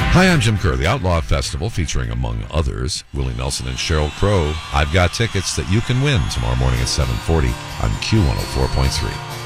Hi, I'm Jim Kerr. The Outlaw Festival, featuring, among others, Willie Nelson and Sheryl Crow. I've got tickets that you can win tomorrow morning at 7:40 on Q104.3.